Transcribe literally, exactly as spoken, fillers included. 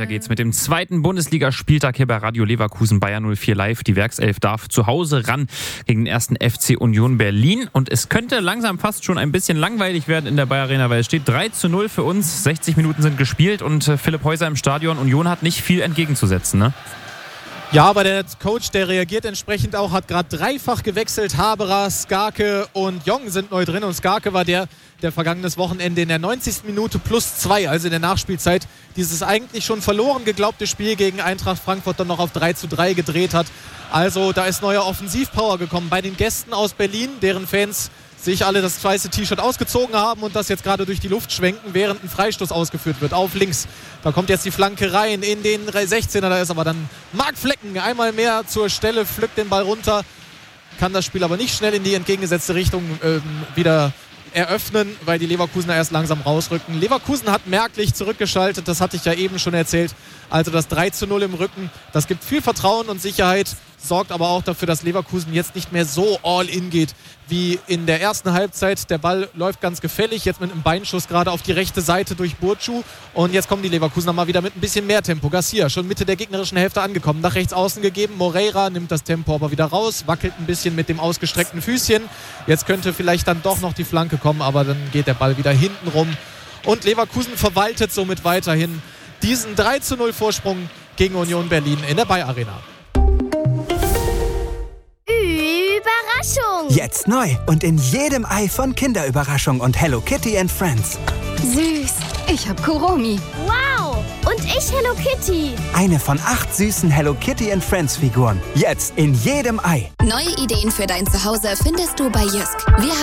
Weiter geht's mit dem zweiten Bundesligaspieltag hier bei Radio Leverkusen. Bayer null vier live. Die Werkself darf zu Hause ran gegen den ersten F C Union Berlin. Und es könnte langsam fast schon ein bisschen langweilig werden in der Bayer Arena, weil es steht drei zu null für uns. sechzig Minuten sind gespielt und Philipp Häuser im Stadion. Union hat nicht viel entgegenzusetzen, ne? Ja, aber der Coach, der reagiert entsprechend auch, hat gerade dreifach gewechselt. Haberer, Skarke und Jong sind neu drin. Und Skarke war der, der vergangenes Wochenende in der neunzigsten Minute plus zwei, also in der Nachspielzeit, dieses eigentlich schon verloren geglaubte Spiel gegen Eintracht Frankfurt dann noch auf drei zu drei gedreht hat. Also da ist neuer Offensivpower gekommen bei den Gästen aus Berlin, deren Fans sich alle das weiße T-Shirt ausgezogen haben und das jetzt gerade durch die Luft schwenken, während ein Freistoß ausgeführt wird. Auf links, da kommt jetzt die Flanke rein in den sechzehner, da ist aber dann Marc Flecken einmal mehr zur Stelle, pflückt den Ball runter, kann das Spiel aber nicht schnell in die entgegengesetzte Richtung ähm, wieder eröffnen, weil die Leverkusener erst langsam rausrücken. Leverkusen hat merklich zurückgeschaltet, das hatte ich ja eben schon erzählt. Also das drei zu null im Rücken, das gibt viel Vertrauen und Sicherheit, sorgt aber auch dafür, dass Leverkusen jetzt nicht mehr so all in geht wie in der ersten Halbzeit. Der Ball läuft ganz gefällig, jetzt mit einem Beinschuss gerade auf die rechte Seite durch Burcu. Und jetzt kommen die Leverkusener mal wieder mit ein bisschen mehr Tempo. Garcia schon Mitte der gegnerischen Hälfte angekommen, nach rechts außen gegeben. Moreira nimmt das Tempo aber wieder raus, wackelt ein bisschen mit dem ausgestreckten Füßchen. Jetzt könnte vielleicht dann doch noch die Flanke kommen, aber dann geht der Ball wieder hinten rum. Und Leverkusen verwaltet somit weiterhin diesen drei zu null Vorsprung gegen Union Berlin in der Bayer Arena. Überraschung! Jetzt neu und in jedem Ei von Kinderüberraschung und Hello Kitty and Friends. Süß! Ich hab Kuromi. Wow! Und ich Hello Kitty. Eine von acht süßen Hello Kitty and Friends Figuren. Jetzt in jedem Ei. Neue Ideen für dein Zuhause findest du bei Jysk. Wir